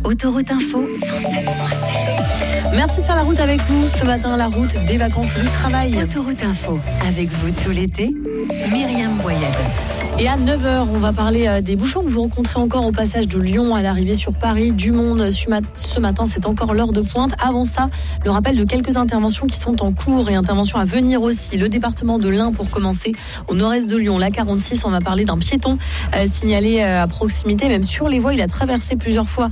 Autoroute Info 107.7. Merci de faire la route avec nous ce matin, la route des vacances du travail. Autoroute Info, avec vous tout l'été, Myriam Boyade. Et à 9h, on va parler des bouchons que vous rencontrez encore au passage de Lyon à l'arrivée sur Paris. Du monde ce matin, c'est encore l'heure de pointe. Avant ça, le rappel de quelques interventions qui sont en cours et interventions à venir aussi. Le département de l'Ain pour commencer, au nord-est de Lyon. La 46, on va parler d'un piéton signalé à proximité, même sur les voies. Il a traversé plusieurs fois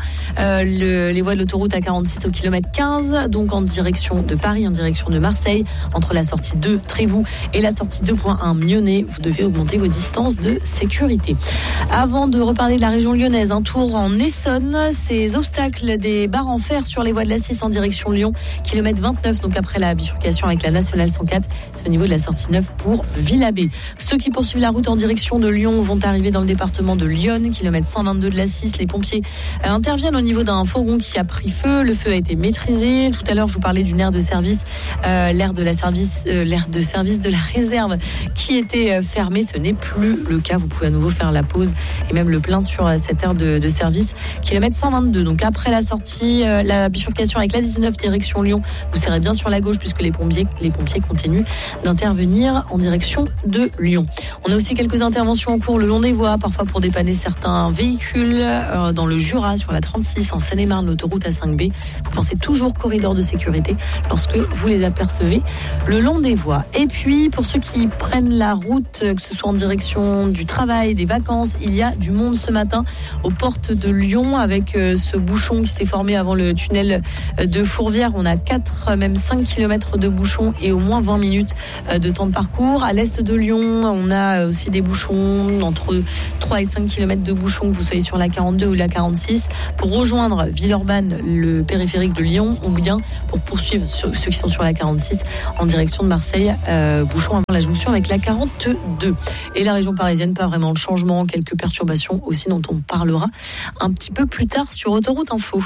les voies de l'autoroute A46 au kilomètre 15, donc en direction de Paris, en direction de Marseille, entre la sortie 2 Trévoux et la sortie 2.1 Mionnet. Vous devez augmenter vos distances de sécurité. Avant de reparler de la région lyonnaise, un tour en Essonne, ces obstacles des barres en fer sur les voies de la 6 en direction Lyon, kilomètre 29, donc après la bifurcation avec la nationale 104, c'est au niveau de la sortie 9 pour Villabé. Ceux qui poursuivent la route en direction de Lyon vont arriver dans le département de Lyon, kilomètre 122 de la 6. Les pompiers interviennent au niveau d'un fourgon qui a pris feu. Le feu a été maîtrisé. Tout à l'heure, je vous parlais d'une aire de service, l'aire de service de la réserve qui était fermée. Ce n'est plus le cas. Vous pouvez à nouveau faire la pause et même le plein sur cette aire de service, kilomètre 122. Donc après la sortie, la bifurcation avec la 19 direction Lyon, vous serez bien sur la gauche puisque les pompiers continuent d'intervenir en direction de Lyon. On a aussi quelques interventions en cours le long des voies, parfois pour dépanner certains véhicules dans le Jura, sur la 36 en Seine-et-Marne, l'autoroute A5B. Vous pensez toujours corridor de sécurité lorsque vous les apercevez le long des voies. Et puis pour ceux qui prennent la route, que ce soit en direction du travail, des vacances, il y a du monde ce matin aux portes de Lyon avec ce bouchon qui s'est formé avant le tunnel de Fourvière. On a 4, même 5 km de bouchons et au moins 20 minutes de temps de parcours. À l'est de Lyon, on a aussi des bouchons, entre 3 et 5 km de bouchons, que vous soyez sur la 42 ou la 46. Pour rejoindre Villeurbanne, le périphérique de Lyon, ou bien pour poursuivre ceux qui sont sur la 46 en direction de Marseille, bouchons avant la jonction avec la 42. Et la région parisienne, pas vraiment de changement, quelques perturbations aussi dont on parlera un petit peu plus tard sur Autoroute Info.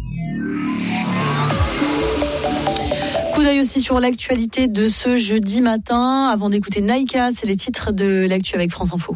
Coup d'œil aussi sur l'actualité de ce jeudi matin. Avant d'écouter Naïka, c'est les titres de l'actu avec France Info.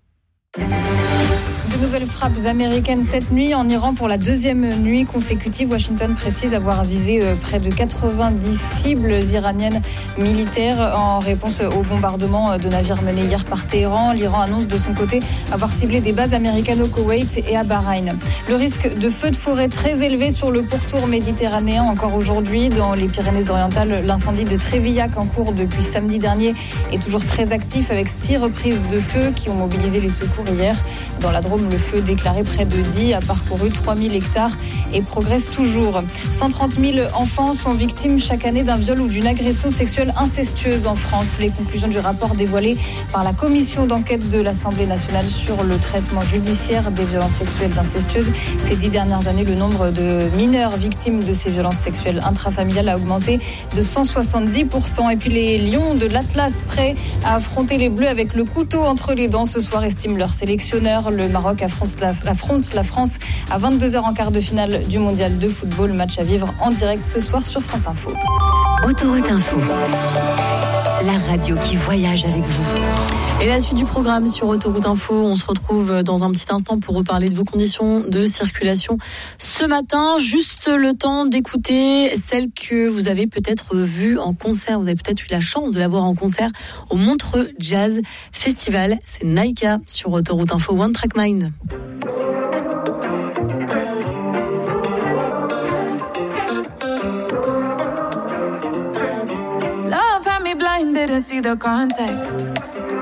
De nouvelles frappes américaines cette nuit en Iran pour la deuxième nuit consécutive. Washington précise avoir visé près de 90 cibles iraniennes militaires en réponse au bombardement de navires menés hier par Téhéran. L'Iran annonce de son côté avoir ciblé des bases américaines au Koweït et à Bahreïn. Le risque de feux de forêt très élevé sur le pourtour méditerranéen encore aujourd'hui. Dans les Pyrénées-Orientales, l'incendie de Trévillac en cours depuis samedi dernier est toujours très actif avec 6 reprises de feu qui ont mobilisé les secours hier. Dans la Drôme, le feu déclaré près de Die a parcouru 3000 hectares et progresse toujours. 130 000 enfants sont victimes chaque année d'un viol ou d'une agression sexuelle incestueuse en France. Les conclusions du rapport dévoilé par la commission d'enquête de l'Assemblée nationale sur le traitement judiciaire des violences sexuelles incestueuses. Ces 10 dernières années, le nombre de mineurs victimes de ces violences sexuelles intrafamiliales a augmenté de 170%. Et puis les Lions de l'Atlas prêts à affronter les Bleus avec le couteau entre les dents ce soir, estime leur sélectionneur. Le Maroc affronte la France à 22h en quart de finale du mondial de football. Match à vivre en direct ce soir sur France Info. Autoroute Info, la radio qui voyage avec vous. Et la suite du programme sur Autoroute Info, on se retrouve dans un petit instant pour reparler de vos conditions de circulation ce matin. Juste le temps d'écouter celle que vous avez peut-être vue en concert. Vous avez peut-être eu la chance de la voir en concert au Montreux Jazz Festival. C'est Naïka sur Autoroute Info, One Track Mind. Love had me blinded to see the context.